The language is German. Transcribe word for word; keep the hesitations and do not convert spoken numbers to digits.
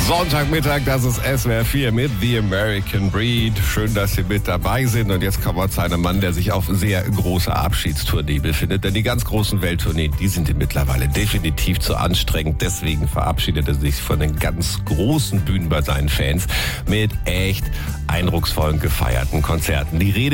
Sonntagmittag, das ist S W R vier mit The American Breed. Schön, dass Sie mit dabei sind. Und jetzt kommen wir zu einem Mann, der sich auf sehr großer Abschiedstournee befindet. Denn die ganz großen Welttourneen, die sind ihm mittlerweile definitiv zu anstrengend. Deswegen verabschiedet er sich von den ganz großen Bühnen bei seinen Fans mit echt eindrucksvollen, gefeierten Konzerten. Die Rede